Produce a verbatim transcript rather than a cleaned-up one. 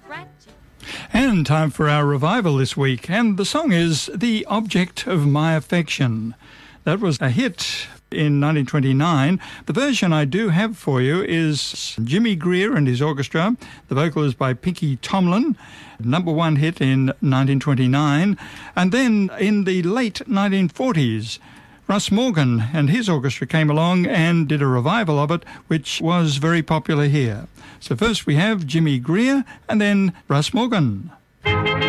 And time for our revival this week, and the song is The Object of My Affection. That was a hit in nineteen twenty-nine. The version I do have for you is Jimmy Greer and his orchestra. The vocal is by Pinky Tomlin, number one hit in nineteen twenty-nine. And then in the late nineteen forties, Russ Morgan and his orchestra came along and did a revival of it, which was very popular here. So first we have Jimmy Greer and then Russ Morgan.